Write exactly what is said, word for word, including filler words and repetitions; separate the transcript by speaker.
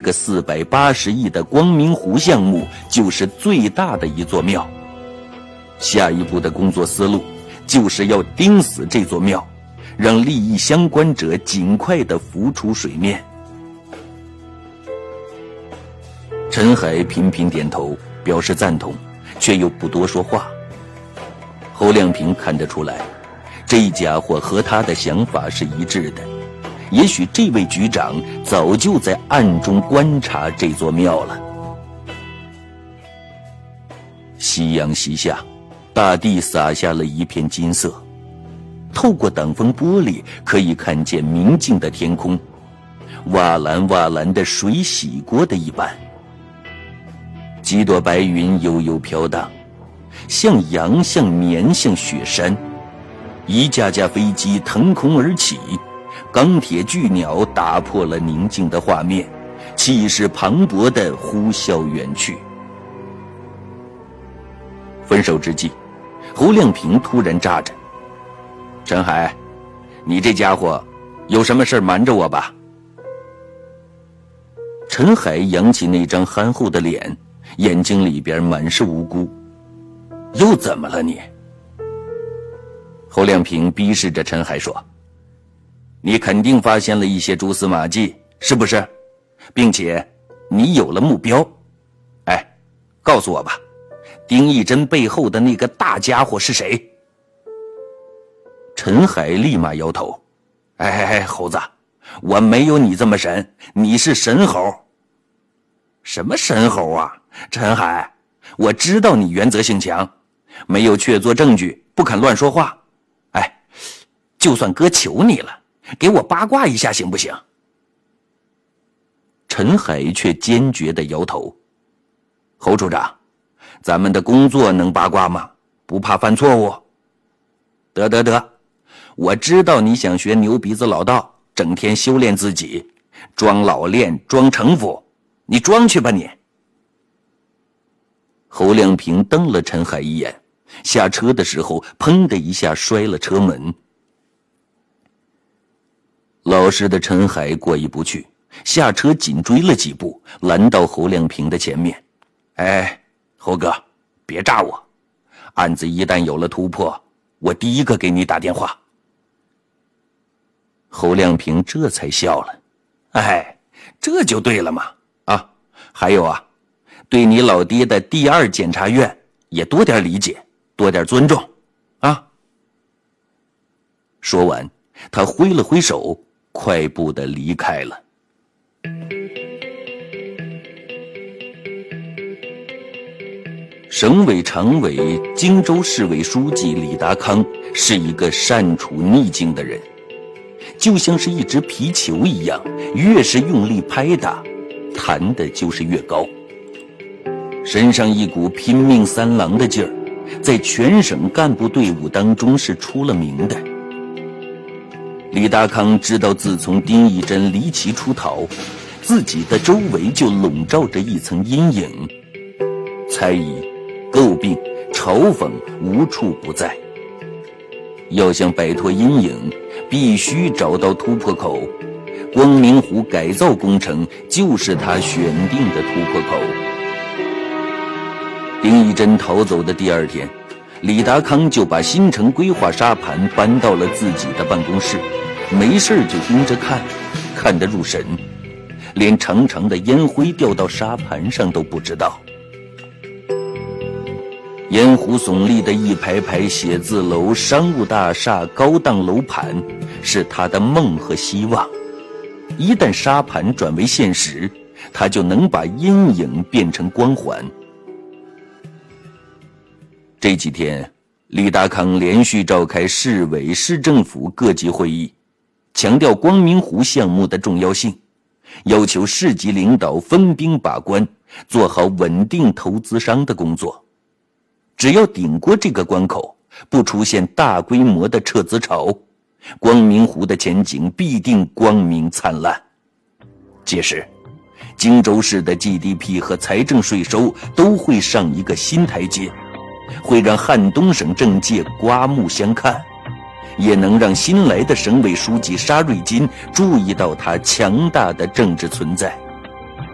Speaker 1: 个四百八十亿的光明湖项目就是最大的一座庙。下一步的工作思路就是要盯死这座庙，让利益相关者尽快地浮出水面。陈海频频点头表示赞同，却又不多说话。侯亮平看得出来，这家伙和他的想法是一致的，也许这位局长早就在暗中观察这座庙了。夕阳西下，大地洒下了一片金色，透过挡风玻璃可以看见明净的天空，瓦蓝瓦蓝的水洗过的一般。几朵白云悠悠飘荡，像羊像绵像雪山，一架架飞机腾空而起，钢铁巨鸟打破了宁静的画面，气势磅礴地呼啸远去。分手之际，侯亮平突然扎着：“陈海，你这家伙有什么事瞒着我吧？”陈海扬起那张憨厚的脸，眼睛里边满是无辜。“又怎么了你？”侯亮平逼视着陈海说：“你肯定发现了一些蛛丝马迹，是不是？并且你有了目标。哎，告诉我吧，丁义珍背后的那个大家伙是谁？”陈海立马摇头：“哎哎哎，猴子，我没有你这么神，你是神猴。”“什么神猴啊？陈海，我知道你原则性强，没有确凿证据，不肯乱说话。哎，就算哥求你了，给我八卦一下行不行？”陈海却坚决地摇头：“侯处长，咱们的工作能八卦吗？不怕犯错误？”“得得得，我知道你想学牛鼻子老道，整天修炼自己，装老练装城府，你装去吧你。”侯亮平瞪了陈海一眼，下车的时候砰的一下摔了车门。老实的陈海过意不去，下车紧追了几步，拦到侯亮平的前面：“哎，侯哥，别炸我，案子一旦有了突破，我第一个给你打电话。”侯亮平这才笑了：“哎，这就对了嘛！啊，还有啊，对你老爹的第二检察院也多点理解，多点尊重，啊！”说完，他挥了挥手，快步地离开了。省委常委、荆州市委书记李达康是一个善处逆境的人，就像是一只皮球一样，越是用力拍打，弹的就是越高。身上一股拼命三郎的劲儿，在全省干部队伍当中是出了名的。李达康知道，自从丁义珍离奇出逃，自己的周围就笼罩着一层阴影，猜疑、诟病、嘲讽无处不在。要想摆脱阴影，必须找到突破口，光明湖改造工程就是他选定的突破口。丁义珍逃走的第二天，李达康就把新城规划沙盘搬到了自己的办公室，没事就盯着看，看得入神，连长长的烟灰掉到沙盘上都不知道。烟湖耸立的一排排写字楼、商务大厦、高档楼盘是他的梦和希望，一旦沙盘转为现实，他就能把阴影变成光环。这几天，李达康连续召开市委、市政府各级会议，强调光明湖项目的重要性，要求市级领导分兵把关，做好稳定投资商的工作。只要顶过这个关口，不出现大规模的撤资潮，光明湖的前景必定光明灿烂。届时，荆州市的 G D P 和财政税收都会上一个新台阶，会让汉东省政界刮目相看，也能让新来的省委书记沙瑞金注意到他强大的政治存在。